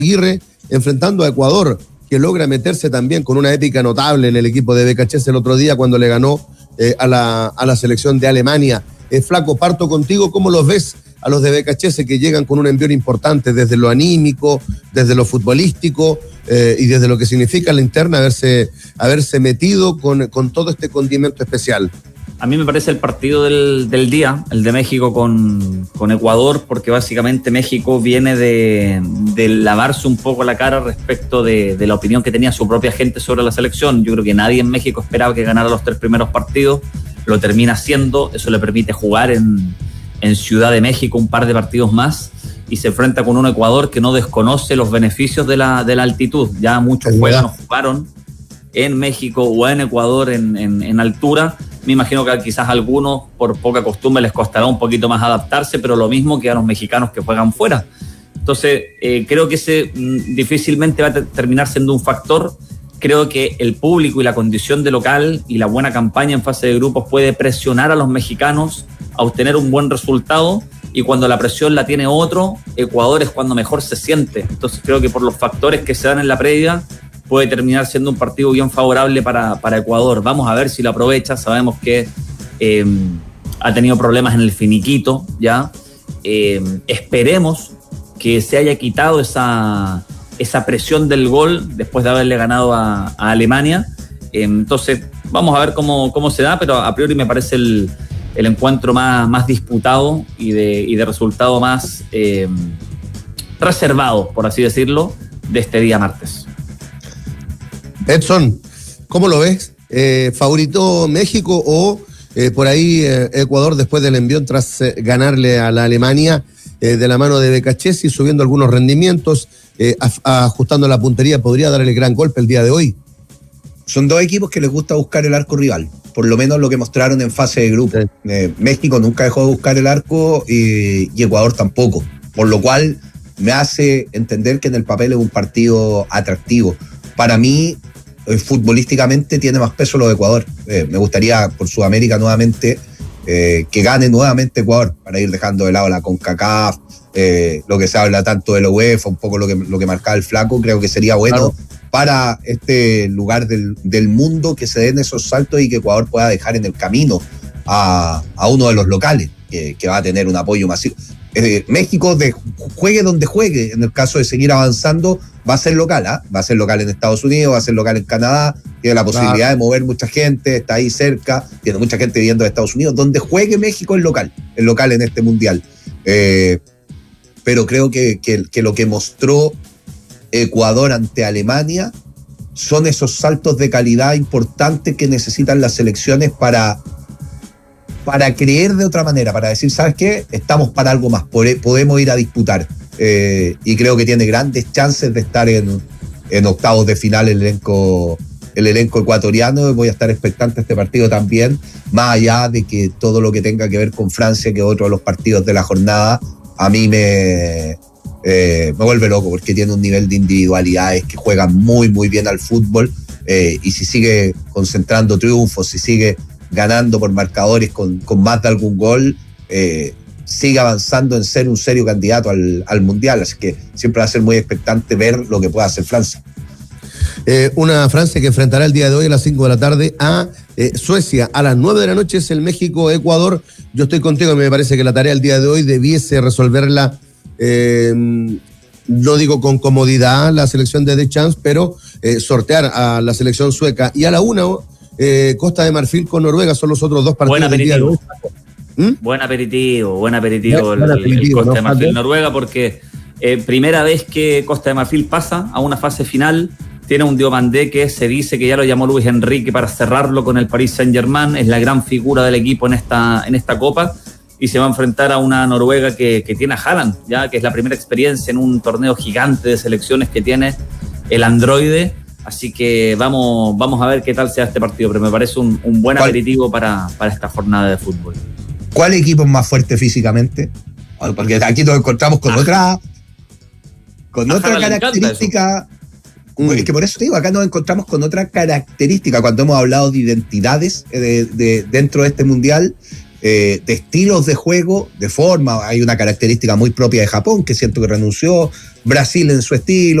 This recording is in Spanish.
Aguirre enfrentando a Ecuador, que logra meterse también con una épica notable en el equipo de Becachese el otro día cuando le ganó a la selección de Alemania. Flaco, parto contigo, ¿cómo los ves a los de Becachese que llegan con un envío importante desde lo anímico, desde lo futbolístico y desde lo que significa la interna haberse metido con todo este condimento especial? A mí me parece el partido del día, el de México con Ecuador, porque básicamente México viene de lavarse un poco la cara respecto de la opinión que tenía su propia gente sobre la selección. Yo creo que nadie en México esperaba que ganara los 3 primeros partidos, lo termina haciendo, eso le permite jugar en Ciudad de México un par de partidos más y se enfrenta con un Ecuador que no desconoce los beneficios de la altitud. Ya muchos jugaron en México o en Ecuador en altura. Me imagino que quizás a algunos por poca costumbre les costará un poquito más adaptarse, pero lo mismo que a los mexicanos que juegan fuera. Entonces, creo que ese difícilmente va a terminar siendo un factor. Creo que el público y la condición de local y la buena campaña en fase de grupos puede presionar a los mexicanos a obtener un buen resultado, y cuando la presión la tiene otro, Ecuador es cuando mejor se siente. Entonces creo que por los factores que se dan en la previa puede terminar siendo un partido bien favorable para Ecuador. Vamos a ver si lo aprovecha. Sabemos que ha tenido problemas en el finiquito, ¿ya? Esperemos que se haya quitado esa presión del gol después de haberle ganado a Alemania. Entonces, vamos a ver cómo se da, pero a priori me parece el encuentro más disputado y de resultado más reservado, por así decirlo, de este día martes. Edson, ¿cómo lo ves? ¿Favorito México o por ahí Ecuador después del envión tras ganarle a la Alemania de la mano de Becachese y subiendo algunos rendimientos, ajustando la puntería, podría dar el gran golpe el día de hoy? Son dos equipos que les gusta buscar el arco rival, por lo menos lo que mostraron en fase de grupo. Sí. México nunca dejó de buscar el arco y Ecuador tampoco, por lo cual me hace entender que en el papel es un partido atractivo. Para mí, futbolísticamente tiene más peso lo de Ecuador. Me gustaría por Sudamérica nuevamente que gane nuevamente Ecuador, para ir dejando de lado la CONCACAF, lo que se habla tanto de la UEFA, un poco lo que marcaba el Flaco. Creo que sería bueno, claro, para este lugar del mundo, que se den esos saltos y que Ecuador pueda dejar en el camino a uno de los locales que va a tener un apoyo masivo. México, juegue donde juegue, en el caso de seguir avanzando, va a ser local, va a ser local en Estados Unidos, va a ser local en Canadá, tiene la posibilidad de mover mucha gente, está ahí cerca, tiene mucha gente viviendo en Estados Unidos. Donde juegue México es local en este mundial. Pero creo que lo que mostró Ecuador ante Alemania son esos saltos de calidad importantes que necesitan las selecciones para creer de otra manera, para decir, ¿sabes qué? Estamos para algo más, podemos ir a disputar. Y creo que tiene grandes chances de estar en octavos de final el elenco ecuatoriano. Voy a estar expectante a este partido también, más allá de que todo lo que tenga que ver con Francia, que es otro de los partidos de la jornada, a mí me vuelve loco, porque tiene un nivel de individualidades que juegan muy, muy bien al fútbol, y si sigue concentrando triunfos, si sigue ganando por marcadores con más de algún gol, sigue avanzando en ser un serio candidato al Mundial. Así que siempre va a ser muy expectante ver lo que pueda hacer Francia. Una Francia que enfrentará el día de hoy a las 5 de la tarde a Suecia. A las 9 de la noche es el México-Ecuador. Yo estoy contigo, me parece que la tarea el día de hoy debiese resolverla, no digo con comodidad la selección de Deschamps, pero sortear a la selección sueca. Y a la 1, Costa de Marfil con Noruega son los otros dos partidos del día de hoy. Buen aperitivo el Costa de Marfil-Noruega, porque primera vez que Costa de Marfil pasa a una fase final. Tiene un Diomandé que se dice que ya lo llamó Luis Enrique para cerrarlo con el Paris Saint-Germain, es la gran figura del equipo en esta Copa, y se va a enfrentar a una Noruega que tiene a Haaland, ya que es la primera experiencia en un torneo gigante de selecciones que tiene el androide. Así que vamos a ver qué tal sea este partido, pero me parece un buen aperitivo para esta jornada de fútbol. ¿Cuál equipo es más fuerte físicamente? Porque aquí nos encontramos con otra característica. Es que por eso te digo, acá nos encontramos con otra característica cuando hemos hablado de identidades dentro de este mundial. de estilos de juego, de forma. Hay una característica muy propia de Japón, que siento que renunció, Brasil en su estilo.